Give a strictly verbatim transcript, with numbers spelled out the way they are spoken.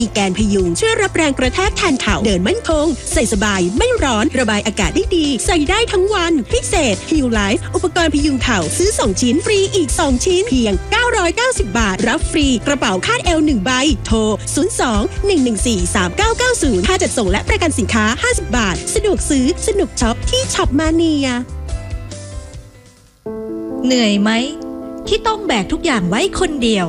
มีแกนพยุงช่วยรับแรงกระแทกแทนเข่าเดินมั่นคงใส่สบายไม่ร้อนระบายอากาศได้ดีใส่ได้ทั้งวันพิเศษ Heal Life อุปกรณ์พยุงเข่าซื้อสองชิ้นฟรีอีกสองชิ้นเพียงเก้าร้อยเก้าสิบบาทรับฟรีกระเป๋าคาดเอวหนึ่งใบโทรศูนย์ สอง หนึ่ง หนึ่ง สี่ สาม เก้า เก้า ศูนย์ค่าจัดส่งและประกันสินค้าห้าสิบบาทสะดวกซื้อสนุกช็อปที่ช็อปมาเนียเหนื่อยไหมที่ต้องแบกทุกอย่างไว้คนเดียว